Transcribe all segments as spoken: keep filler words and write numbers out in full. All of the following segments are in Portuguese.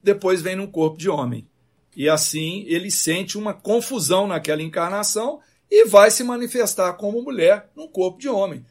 depois vem num corpo de homem. E assim ele sente uma confusão naquela encarnação e vai se manifestar como mulher num corpo de homem.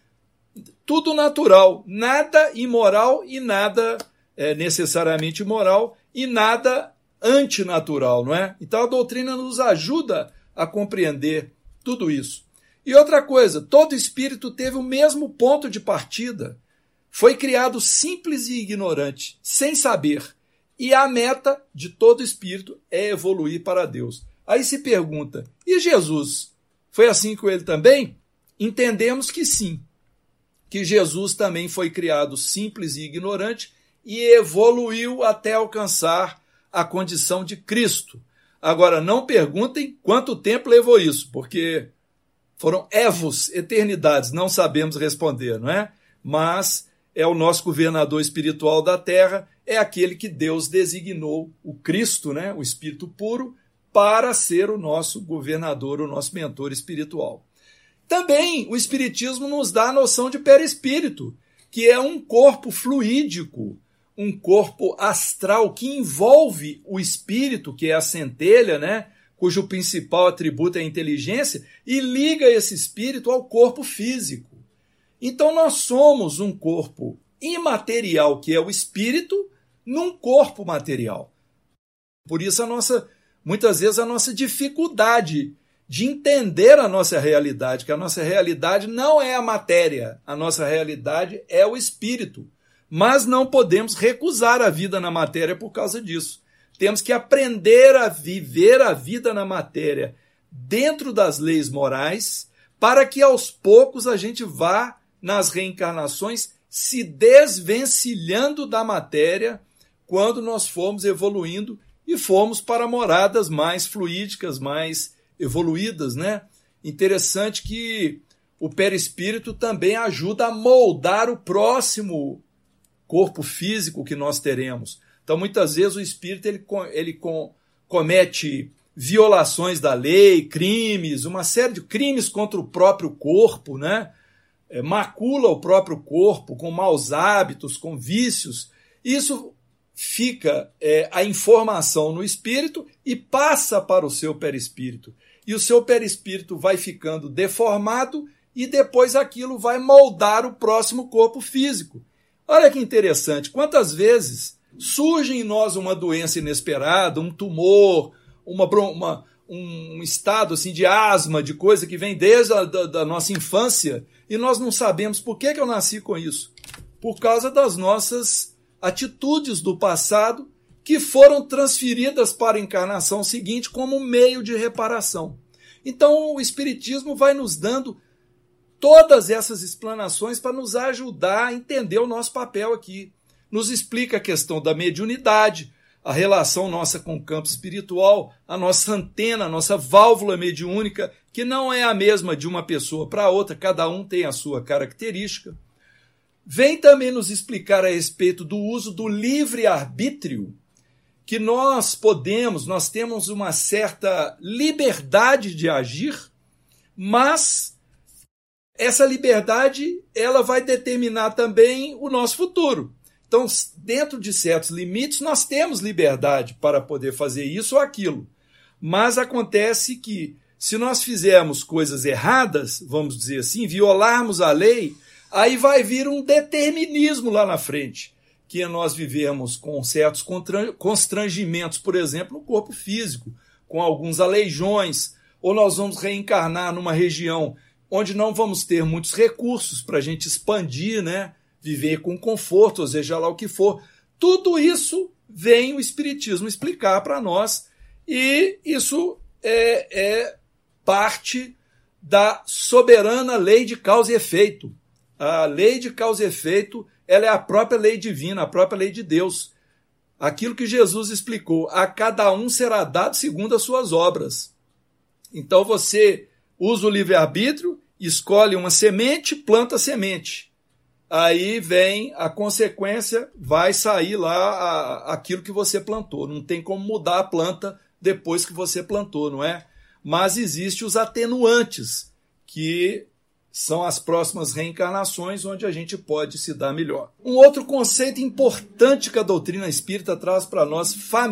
Tudo natural, nada imoral e nada é, necessariamente imoral e nada antinatural, não é? Então a doutrina nos ajuda a compreender tudo isso. E outra coisa, todo espírito teve o mesmo ponto de partida. Foi criado simples e ignorante, sem saber. E a meta de todo espírito é evoluir para Deus. Aí se pergunta, e Jesus? Foi assim com ele também? Entendemos que sim, que Jesus também foi criado simples e ignorante e evoluiu até alcançar a condição de Cristo. Agora, não perguntem quanto tempo levou isso, porque foram évos, eternidades, não sabemos responder, não é? Mas é o nosso governador espiritual da Terra, é aquele que Deus designou, o Cristo, né, o Espírito puro, para ser o nosso governador, o nosso mentor espiritual. Também o Espiritismo nos dá a noção de perispírito, que é um corpo fluídico, um corpo astral que envolve o espírito, que é a centelha, né, cujo principal atributo é a inteligência, e liga esse espírito ao corpo físico. Então nós somos um corpo imaterial, que é o espírito, num corpo material. Por isso a nossa, muitas vezes a nossa dificuldade de entender a nossa realidade, que a nossa realidade não é a matéria, a nossa realidade é o espírito. Mas não podemos recusar a vida na matéria por causa disso. Temos que aprender a viver a vida na matéria dentro das leis morais, para que aos poucos a gente vá nas reencarnações se desvencilhando da matéria quando nós formos evoluindo e formos para moradas mais fluídicas, mais evoluídas, né? Interessante que o perispírito também ajuda a moldar o próximo corpo físico que nós teremos. Então, muitas vezes, o espírito ele, ele com, comete violações da lei, crimes, uma série de crimes contra o próprio corpo, né? É, macula o próprio corpo com maus hábitos, com vícios. Isso fica é, a informação no espírito e passa para o seu perispírito. E o seu perispírito vai ficando deformado e depois aquilo vai moldar o próximo corpo físico. Olha que interessante, quantas vezes surge em nós uma doença inesperada, um tumor, uma, uma, um estado assim, de asma, de coisa que vem desde a da, da nossa infância, e nós não sabemos por que, que eu nasci com isso. Por causa das nossas atitudes do passado que foram transferidas para a encarnação seguinte como meio de reparação. Então o Espiritismo vai nos dando todas essas explanações para nos ajudar a entender o nosso papel aqui. Nos explica a questão da mediunidade, a relação nossa com o campo espiritual, a nossa antena, a nossa válvula mediúnica, que não é a mesma de uma pessoa para outra, cada um tem a sua característica. Vem também nos explicar a respeito do uso do livre-arbítrio, que nós podemos, nós temos uma certa liberdade de agir, mas essa liberdade ela vai determinar também o nosso futuro. Então, dentro de certos limites, nós temos liberdade para poder fazer isso ou aquilo. Mas acontece que, se nós fizermos coisas erradas, vamos dizer assim, violarmos a lei, aí vai vir um determinismo lá na frente, que nós vivemos com certos constrangimentos, por exemplo, no corpo físico, com alguns aleijões, ou nós vamos reencarnar numa região onde não vamos ter muitos recursos para a gente expandir, né? Viver com conforto, ou seja lá o que for. Tudo isso vem o Espiritismo explicar para nós, e isso é, é parte da soberana lei de causa e efeito. A lei de causa e efeito ela é a própria lei divina, a própria lei de Deus. Aquilo que Jesus explicou, a cada um será dado segundo as suas obras. Então você usa o livre-arbítrio, escolhe uma semente, planta a semente. Aí vem a consequência, vai sair lá a, aquilo que você plantou. Não tem como mudar a planta depois que você plantou, não é? Mas existem os atenuantes, que São as próximas reencarnações onde a gente pode se dar melhor. Um outro conceito importante que a doutrina espírita traz para nós, família.